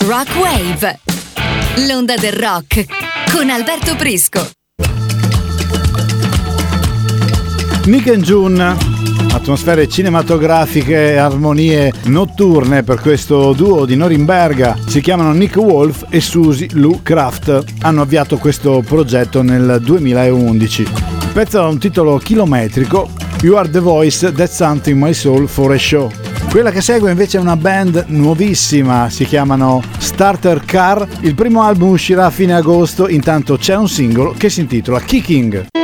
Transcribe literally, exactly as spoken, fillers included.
Rock Wave, l'onda del rock con Alberto Prisco. Nick and June, atmosfere cinematografiche e armonie notturne per questo duo di Norimberga. Si chiamano Nick Wolf e Susie Lou Kraft. Hanno avviato questo progetto nel duemilaundici. Il pezzo ha un titolo chilometrico, You Are the Voice That's Something My Soul for a Show. Quella che segue invece è una band nuovissima, si chiamano Starter Car. Il primo album uscirà a fine agosto, intanto c'è un singolo che si intitola Kicking.